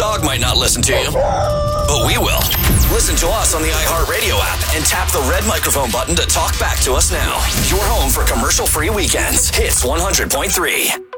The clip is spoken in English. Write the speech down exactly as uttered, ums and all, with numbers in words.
dog might not listen to you, but we will. Listen to us on the iHeartRadio app and tap the red microphone button to talk back to us now. Your home for commercial-free weekends. Hits one hundred point three.